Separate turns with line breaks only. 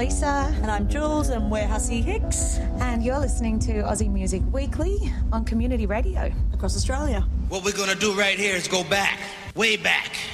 Lisa.
And I'm Jules, and we're Hussey Hicks.
And you're listening to Aussie Music Weekly on Community Radio.
Across Australia.
What we're going to do right here is go back, way back.